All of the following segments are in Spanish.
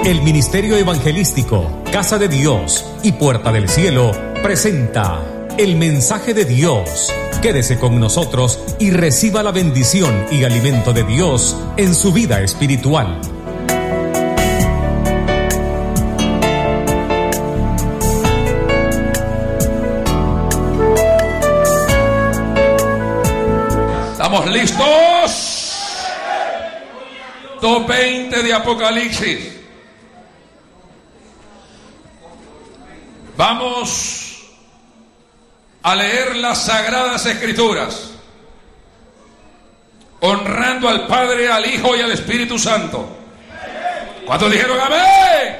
El Ministerio Evangelístico, Casa de Dios y Puerta del Cielo presenta el mensaje de Dios. Quédese con nosotros y reciba la bendición y alimento de Dios en su vida espiritual. ¿Estamos listos? 2:20 de Apocalipsis. Vamos a leer las Sagradas Escrituras, honrando al Padre, al Hijo y al Espíritu Santo. ¿Cuántos dijeron amén?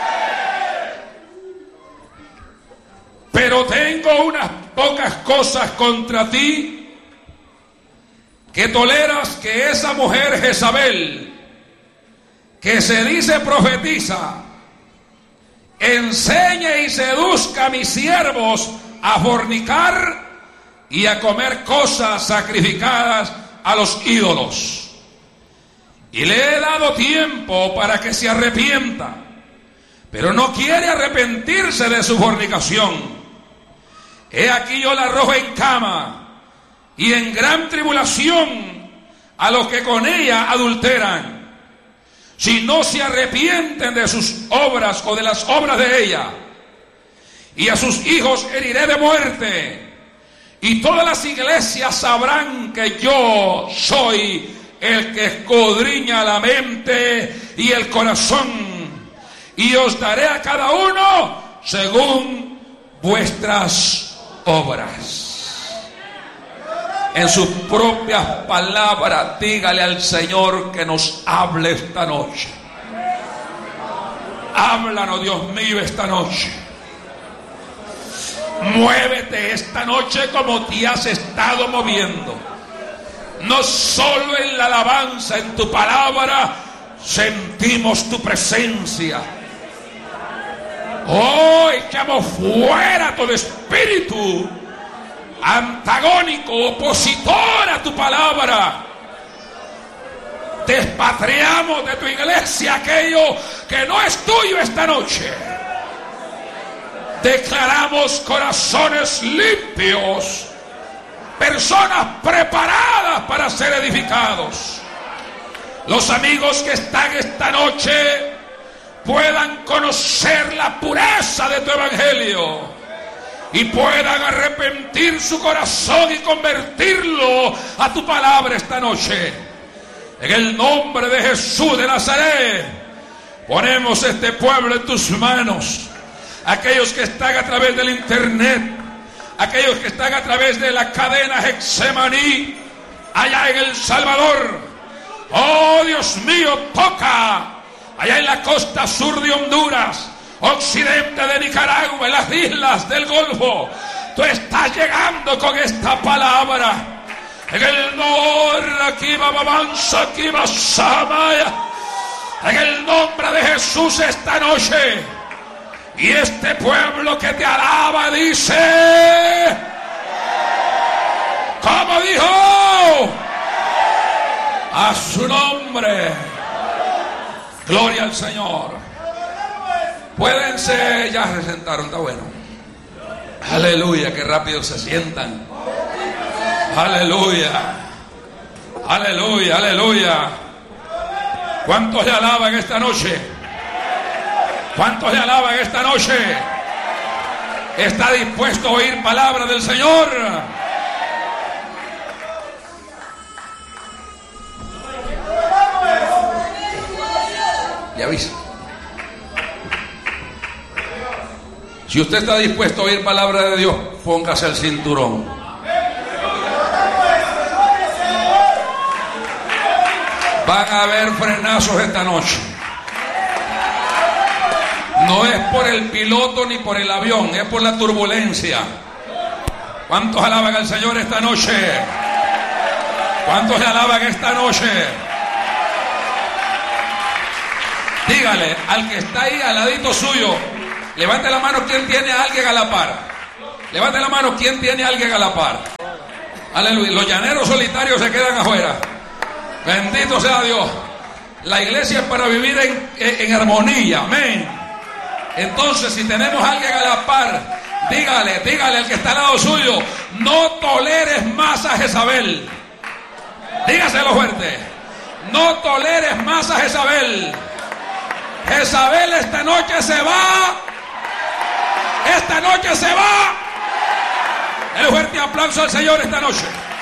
Pero tengo unas pocas cosas contra ti, que toleras que esa mujer Jezabel, que se dice profetiza, enseñe y seduzca a mis siervos a fornicar y a comer cosas sacrificadas a los ídolos. Y le he dado tiempo para que se arrepienta, pero no quiere arrepentirse de su fornicación. He aquí yo la arrojo en cama y en gran tribulación a los que con ella adulteran, si no se arrepienten de sus obras o de las obras de ella. Y a sus hijos heriré de muerte, y todas las iglesias sabrán que yo soy el que escudriña la mente y el corazón, y os daré a cada uno según vuestras obras. En sus propias palabras, dígale al Señor que nos hable esta noche. Háblanos, Dios mío, esta noche. Muévete esta noche como te has estado moviendo. No solo en la alabanza, en tu palabra sentimos tu presencia. Oh, echamos fuera todo espíritu antagónico, opositor a tu palabra. Despatriamos de tu iglesia aquello que no es tuyo esta noche. Declaramos corazones limpios, personas preparadas para ser edificados. Los amigos que están esta noche puedan conocer la pureza de tu evangelio y puedan arrepentir su corazón y convertirlo a tu palabra esta noche. En el nombre de Jesús de Nazaret, ponemos este pueblo en tus manos. Aquellos que están a través del internet, aquellos que están a través de la cadena Getsemaní, allá en El Salvador. Oh, Dios mío, toca allá en la costa sur de Honduras, occidente de Nicaragua, en las islas del Golfo. Tú estás llegando con esta palabra. En el nombre, aquí va avanza, aquí va Samaya. En el nombre de Jesús esta noche. Y este pueblo que te alaba dice, ¿cómo dijo? A su nombre. Gloria al Señor. Puédense, ya se sentaron, está bueno. Aleluya, qué rápido se sientan. Aleluya. Aleluya, aleluya. ¿Cuántos le alaban esta noche? ¿Cuántos le alaban esta noche? ¿Está dispuesto a oír palabra del Señor? Le aviso. Si usted está dispuesto a oír palabra de Dios, póngase el cinturón. Van a haber frenazos esta noche. No es por el piloto ni por el avión, es por la turbulencia. ¿Cuántos alaban al Señor esta noche? ¿Cuántos le alaban esta noche? Dígale al que está ahí al ladito suyo, levante la mano quien tiene a alguien a la par. Levante la mano quien tiene a alguien a la par. Aleluya. Los llaneros solitarios se quedan afuera. Bendito sea Dios. La iglesia es para vivir en armonía, amén. Entonces, si tenemos a alguien a la par, dígale al que está al lado suyo: no toleres más a Jezabel. Dígaselo fuerte: no toleres más a Jezabel. Jezabel esta noche se va. Esta noche se va. El fuerte aplauso al Señor esta noche.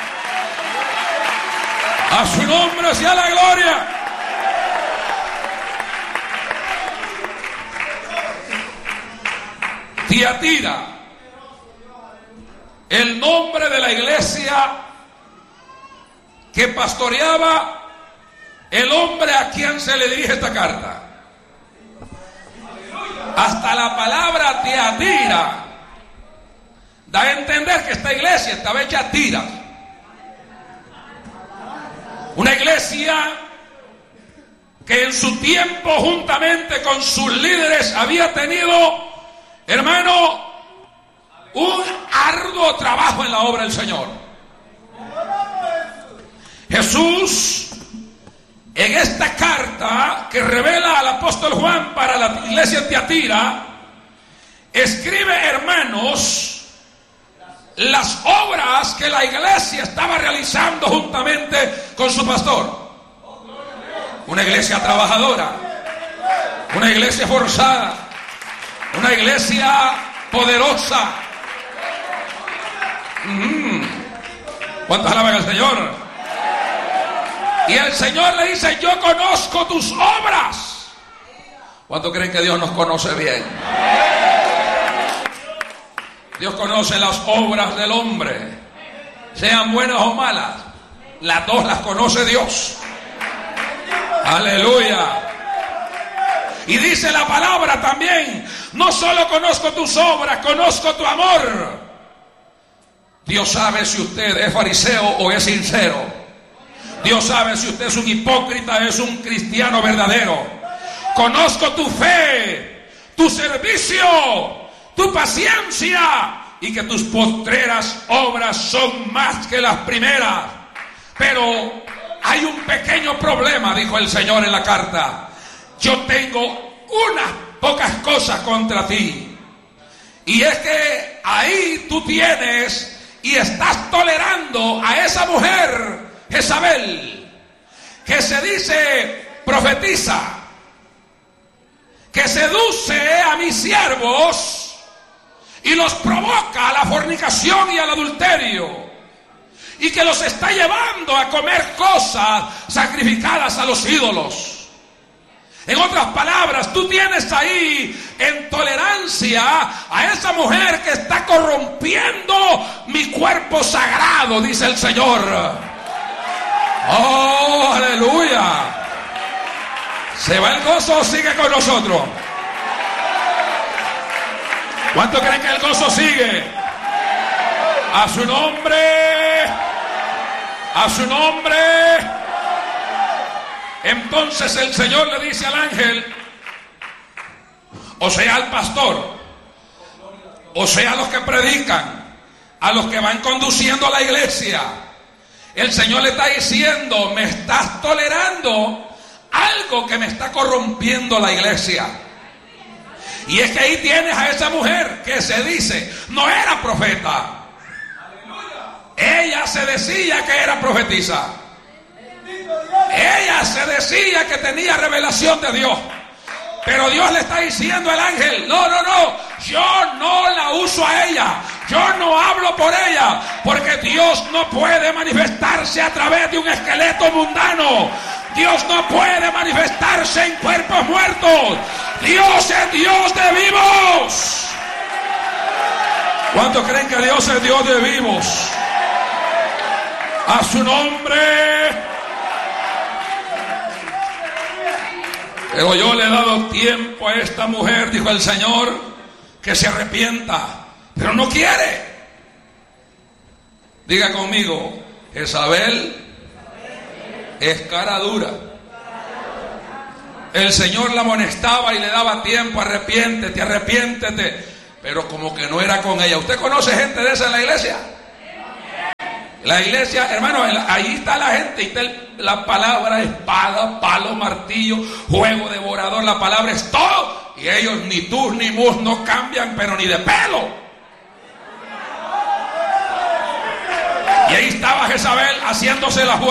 A su nombre sea la gloria. Tiatira, el nombre de la iglesia que pastoreaba el hombre a quien se le dirige esta carta. Hasta la palabra Tiatira da a entender que esta iglesia estaba hecha a tiras. Una iglesia que en su tiempo, juntamente con sus líderes, había tenido, hermano, un arduo trabajo en la obra del Señor. Jesús, en esta carta que revela al apóstol Juan para la iglesia de Tiatira, escribe, hermanos, las obras que la iglesia estaba realizando juntamente con su pastor. Una iglesia trabajadora, una iglesia forzada, una iglesia poderosa. ¿Cuántos alaban al Señor? Y el Señor le dice: yo conozco tus obras. ¿Cuántos creen que Dios nos conoce bien? Dios conoce las obras del hombre, sean buenas o malas. Las dos las conoce Dios. Aleluya. Y dice la palabra también: no solo conozco tus obras, conozco tu amor. Dios sabe si usted es fariseo o es sincero. Dios sabe si usted es un hipócrita o es un cristiano verdadero. Conozco tu fe, tu servicio, tu paciencia, y que tus postreras obras son más que las primeras. Pero hay un pequeño problema, dijo el Señor en la carta. Yo tengo unas pocas cosas contra ti. Y es que ahí tú tienes y estás tolerando a esa mujer Jezabel, que se dice profetiza, que seduce a mis siervos y los provoca a la fornicación y al adulterio, y que los está llevando a comer cosas sacrificadas a los ídolos. En otras palabras, tú tienes ahí en tolerancia a esa mujer que está corrompiendo mi cuerpo sagrado, dice el Señor. ¡Oh, aleluya! ¿Se va el gozo o sigue con nosotros? ¿Cuántos creen que el gozo sigue? A su nombre. A su nombre. Entonces el Señor le dice al ángel, o sea al pastor, o sea a los que predican, a los que van conduciendo a la iglesia, el Señor le está diciendo: me estás tolerando algo que me está corrompiendo la iglesia. Y es que ahí tienes a esa mujer que se dice no era profeta. Ella se decía que era profetisa. Ella se decía que tenía revelación de Dios. Pero Dios le está diciendo al ángel: no, yo no la uso a ella, yo no hablo por ella, porque Dios no puede manifestarse a través de un esqueleto mundano. Dios no puede manifestarse en cuerpos muertos. Dios es Dios de vivos. ¿Cuántos creen que Dios es Dios de vivos? A su nombre. Pero yo le he dado tiempo a esta mujer, dijo el Señor, que se arrepienta, pero no quiere. Diga conmigo: Jezabel es cara dura. El Señor la amonestaba y le daba tiempo: arrepiéntete, arrepiéntete, pero como que no era con ella. ¿Usted conoce gente de esa en la iglesia? La iglesia, hermano, ahí está la gente, ahí está la palabra, espada, palo, martillo, juego devorador, la palabra es todo. Y ellos ni tus ni mus no cambian, pero ni de pelo. Y ahí estaba Jezabel haciéndose la jueza.